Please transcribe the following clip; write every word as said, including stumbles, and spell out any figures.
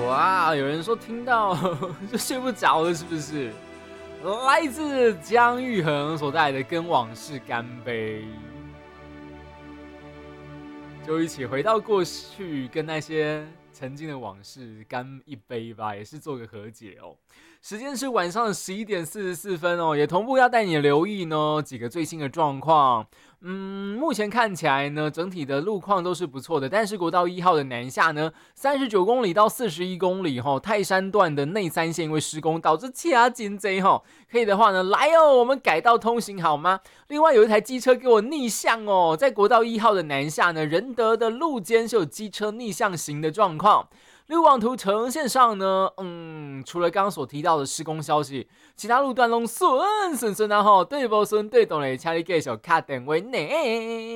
哇，有人说听到就睡不着了，是不是？来自姜育恒所带来的《跟往事干杯》，就一起回到过去，跟那些曾经的往事干一杯吧，也是做个和解哦。时间是晚上的十一点四十四分哦，也同步要带你留意呢几个最新的状况。嗯，目前看起来呢，整体的路况都是不错的，但是国道一号的南下呢，三十九公里到四十一公里哈，泰山段的内三线因为施工导致掐紧贼哈，可以的话呢，来哦，我们改道通行好吗？另外有一台机车给我逆向哦，在国道一号的南下呢，仁德的路肩是有机车逆向行的状况。路网图呈现上呢，嗯，除了刚刚所提到的施工消息，其他路段都顺顺顺啊吼，对不顺对懂嘞，请你继续卡电话呢。